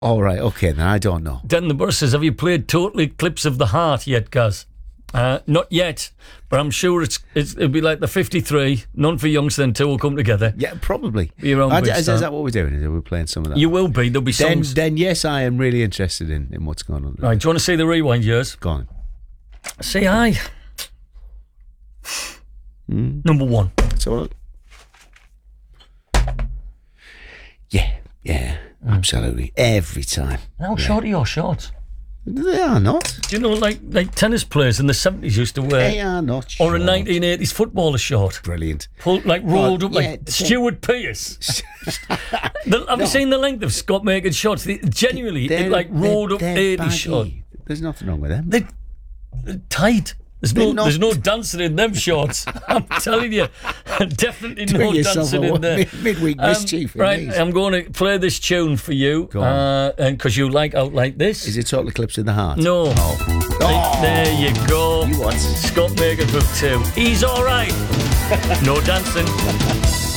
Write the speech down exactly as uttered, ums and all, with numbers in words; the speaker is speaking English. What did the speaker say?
All right, okay, then I don't know. Den the Bus says, have you played Total Eclipse of the Heart yet, Gaz? Uh, not yet, but I'm sure it's, it's it'll be like the fifty-three, none for youngs, then two will come together. Yeah, probably. Be your own I, big is, star. is that what we're doing? Is we playing some of that? You will be, there'll be then, songs. then, yes, I am really interested in, in what's going on. Right, do you want to see the rewind years? Go on. Say aye. Mm. Number one. So, yeah, yeah, mm. absolutely. Every time. How yeah. short are your shorts? They are not. Do you know, like like tennis players in the seventies used to wear? They are not Or short. a nineteen eighties footballer short. Brilliant. Pulled, like rolled oh, up yeah, like Stuart Pearce. the, have no. you seen the length of Scott Maker's shorts? They, genuinely, they're, it like rolled they're, up they're eighties short. There's nothing wrong with them. They're, they're tight. There's They're no, not. there's no dancing in them shorts. I'm telling you, definitely no dancing in there. Mid- midweek um, mischief. in Right, these. I'm going to play this tune for you, Go on. uh, and because you like out like this. Is it Total Eclipse of the Heart? No. Oh. Right, there you go. You what? Scott Maker Group two. He's all right. No dancing.